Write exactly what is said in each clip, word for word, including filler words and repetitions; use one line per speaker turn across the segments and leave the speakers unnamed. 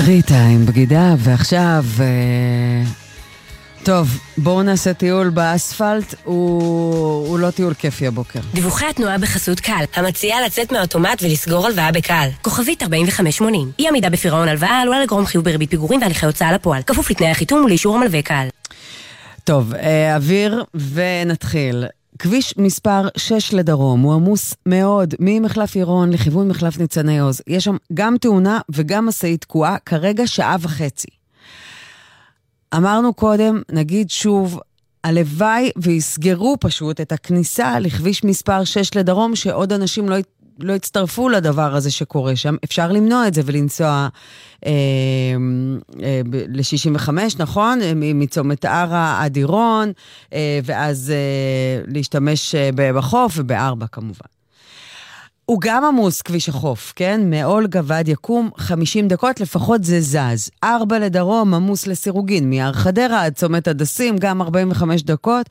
ריטה עם בגידה, ועכשיו... טוב, בואו נעשה טיול באספלט, הוא, הוא לא טיול כיפי הבוקר.
דיווחי התנועה בחסות קל, המציעה לצאת מהאוטומט ולסגור הלוואה בקל. כוכבית ארבעים וחמש שמונים. אי עמידה בפירעון הלוואה עלולה לגרום חיוב בריבית פיגורים והליכי הוצאה לפועל. כפוף לתנאי החיתום ולאישור המלווה קל.
טוב, אוויר ונתחיל. כביש מספר שש לדרום, הוא עמוס מאוד, ממחלף עירון לכיוון מחלף ניצני עוז. יש שם גם תאונה וגם משאית תקועה, כרגע שעה וחצי. אמרנו קודם, נגיד שוב, הלוואי ויסגרו פשוט את הכניסה לכביש מספר שש לדרום, שעוד אנשים לא, לא יצטרפו לדבר הזה שקורה שם. אפשר למנוע את זה ולנסוע אה, אה, ל-שישים וחמש, נכון? מצומת ערה עד עירון, אה, ואז אה, להשתמש בחוף ובארבע כמובן. הוא גם עמוס כביש החוף, כן? מאולגה ועד יקום, חמישים דקות, לפחות זה זז. ארבע לדרום, עמוס לסירוגין, מיער חדרה עד צומת הדסים, גם ארבעים וחמש דקות.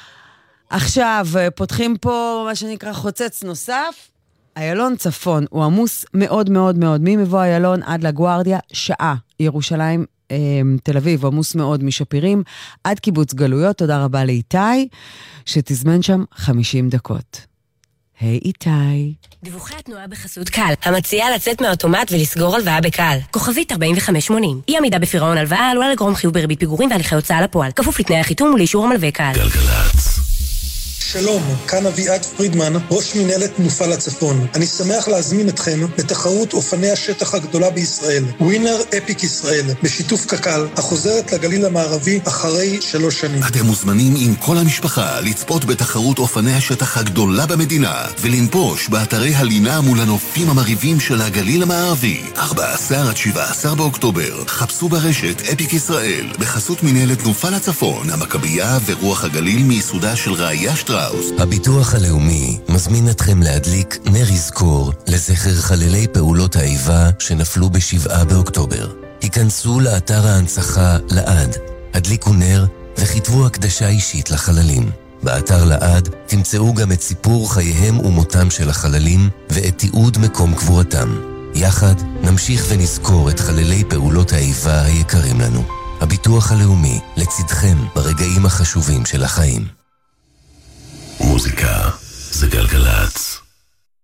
עכשיו, פותחים פה מה שנקרא חוצץ נוסף. איילון צפון, הוא עמוס מאוד מאוד מאוד. ממבוא איילון עד לגוארדיה, שעה. ירושלים, אה, תל אביב, עמוס מאוד משפירים, עד קיבוץ גלויות. תודה רבה לאיתי, שתזמן שם חמישים דקות. היי איתי.
דיווחי התנועה בחסות קל, המציעה לצאת מהאוטומט ולסגור הלוואה בקל. כוכבית ארבעים וחמש שמונים. אי עמידה בפירעון הלוואה עלולה לגרום חיוב בריבית פיגורים והליכי הוצאה לפועל. כפוף לתנאי החיתום ולאישור המלווה קל.
גלגלצ.
שלום, כאן אביעד פרידמן, ראש מנהלת תנופה לצפון. אני שמח להזמין אתכם לתחרות אופני השטח הגדולה בישראל, ווינר אפיק ישראל, בשיתוף קק"ל, החוזרת לגליל המערבי אחרי שלוש שנים.
אתם מוזמנים עם כל המשפחה לצפות בתחרות אופני השטח הגדולה במדינה, ולנפוש באתרי הלינה מול הנופים המריבים של הגליל המערבי. ארבעה עשר עד שבעה עשר באוקטובר, חפשו ברשת אפיק ישראל, בחסות מנהלת תנופה לצפון, המכבייה ורוח הגליל מיסודה של ראיה שטראוס.
הביטוח הלאומי מזמין אתכם להדליק נר יזכור לזכר חללי פעולות האיבה שנפלו בשבעה באוקטובר. היכנסו לאתר ההנצחה לעד, הדליקו נר וכתבו הקדשה אישית לחללים. באתר לעד תמצאו גם את סיפור חייהם ומותם של החללים ואת תיעוד מקום קבורתם. יחד נמשיך ונזכור את חללי פעולות האיבה היקרים לנו. הביטוח הלאומי לצדכם ברגעים החשובים של החיים.
מוזיקה זה גלגלצ.